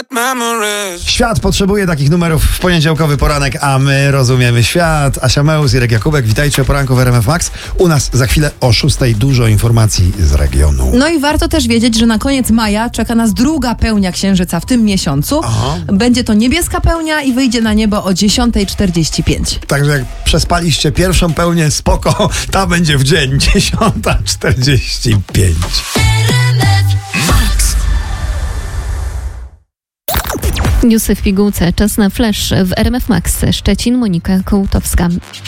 Świat potrzebuje takich numerów w poniedziałkowy poranek, a my rozumiemy świat. Asia Meus, Irek Jakubek, witajcie o poranku w RMF Max. U nas za chwilę o 6:00 dużo informacji z regionu. No i warto też wiedzieć, że na koniec maja czeka nas druga pełnia księżyca w tym miesiącu. Aha. Będzie to niebieska pełnia i wyjdzie na niebo o 10:45. Także jak przespaliście pierwszą pełnię, spoko, ta będzie w dzień 10:45. Newsy w pigułce. Czas na flash w RMF Max. Szczecin, Monika Kołtowska.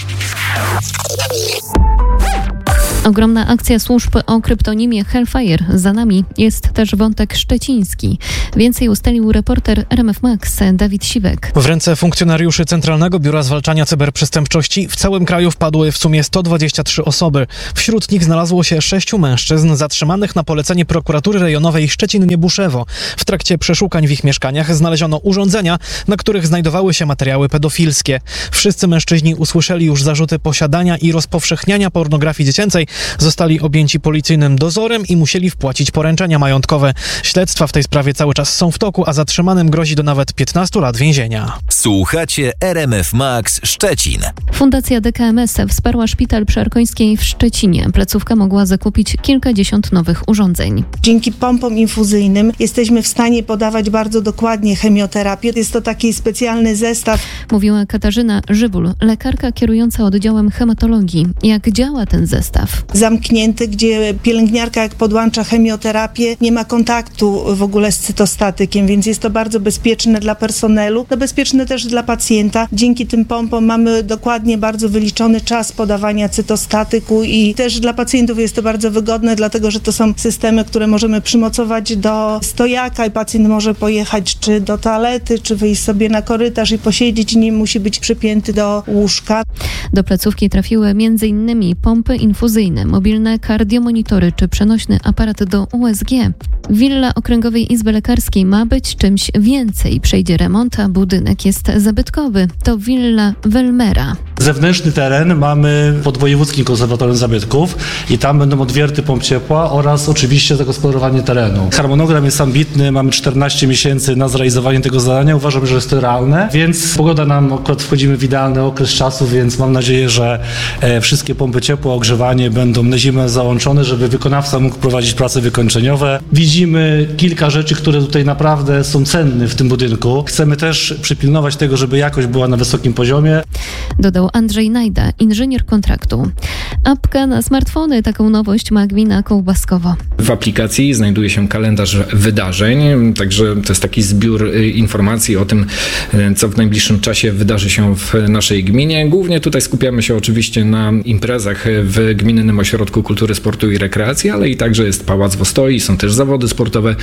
Ogromna akcja służb o kryptonimie Hellfire. Za nami jest też wątek szczeciński. Więcej ustalił reporter RMF Max Dawid Siwek. W ręce funkcjonariuszy Centralnego Biura Zwalczania Cyberprzestępczości w całym kraju wpadły w sumie 123 osoby. Wśród nich znalazło się 6 mężczyzn zatrzymanych na polecenie prokuratury rejonowej Szczecin-Niebuszewo. W trakcie przeszukań w ich mieszkaniach znaleziono urządzenia, na których znajdowały się materiały pedofilskie. Wszyscy mężczyźni usłyszeli już zarzuty posiadania i rozpowszechniania pornografii dziecięcej, zostali objęci policyjnym dozorem i musieli wpłacić poręczenia majątkowe. Śledztwa w tej sprawie cały czas są w toku, a zatrzymanym grozi do nawet 15 lat więzienia. Słuchacie RMF Max Szczecin. Fundacja DKMS wsparła szpital przy Arkońskiej w Szczecinie. Placówka mogła zakupić kilkadziesiąt nowych urządzeń. Dzięki pompom infuzyjnym jesteśmy w stanie podawać bardzo dokładnie chemioterapię. Jest to taki specjalny zestaw. Mówiła Katarzyna Żybul, lekarka kierująca oddziałem hematologii. Jak działa ten zestaw? Zamknięty, gdzie pielęgniarka jak podłącza chemioterapię, nie ma kontaktu w ogóle z cytostatykiem, więc jest to bardzo bezpieczne dla personelu, no bezpieczne też dla pacjenta. Dzięki tym pompom mamy dokładnie bardzo wyliczony czas podawania cytostatyku i też dla pacjentów jest to bardzo wygodne, dlatego że to są systemy, które możemy przymocować do stojaka i pacjent może pojechać czy do toalety, czy wyjść sobie na korytarz i posiedzieć, nie musi być przypięty do łóżka. Do placówki trafiły m.in. pompy infuzyjne, mobilne kardiomonitory czy przenośny aparat do USG. Willa Okręgowej Izby Lekarskiej ma być czymś więcej. Przejdzie remont, a budynek jest zabytkowy. To willa Welmera. Zewnętrzny teren mamy pod Wojewódzkim Konserwatorium Zabytków i tam będą odwierty pomp ciepła oraz oczywiście zagospodarowanie terenu. Harmonogram jest ambitny, mamy 14 miesięcy na zrealizowanie tego zadania. Uważam, że jest to realne, więc pogoda nam, akurat wchodzimy w idealny okres czasu, więc mam nadzieję, że wszystkie pompy ciepła, ogrzewanie będą na zimę załączone, żeby wykonawca mógł prowadzić prace wykończeniowe. Widzimy kilka rzeczy, które tutaj naprawdę są cenne w tym budynku. Chcemy też przypilnować tego, żeby jakość była na wysokim poziomie. Dodał Andrzej Najda, inżynier kontraktu. Apka na smartfony. Taką nowość ma gmina Kołbaskowo. W aplikacji znajduje się kalendarz wydarzeń, także to jest taki zbiór informacji o tym, co w najbliższym czasie wydarzy się w naszej gminie. Głównie tutaj skupiamy się oczywiście na imprezach w Gminnym Ośrodku Kultury, Sportu i Rekreacji, ale i także jest Pałac w Ostoi, są też zawody sportowe.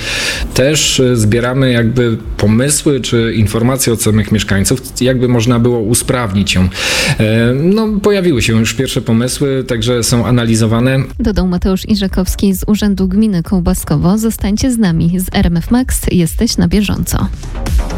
Też zbieramy jakby pomysły czy informacje od samych mieszkańców, jakby można było usprawnić ją. No, pojawiły się już pierwsze pomysły, także są analizowane. Dodał Mateusz Iżakowski z Urzędu Gminy Kołbaskowo. Zostańcie z nami z RMF Max. Jesteś na bieżąco.